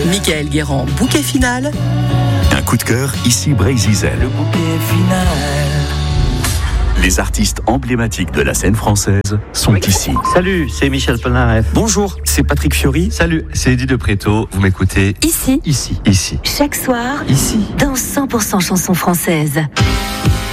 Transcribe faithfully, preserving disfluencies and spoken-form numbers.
Michael Guérand, bouquet final. Un coup de cœur, ici Brésil. Le bouquet final. Les artistes emblématiques de la scène française sont ici. Salut, c'est Michel Polnareff. Bonjour, c'est Patrick Fiori. Salut, c'est Eddie de Préto. Vous m'écoutez Ici. Ici. Ici. Chaque soir. Ici. Dans cent pour cent chansons françaises.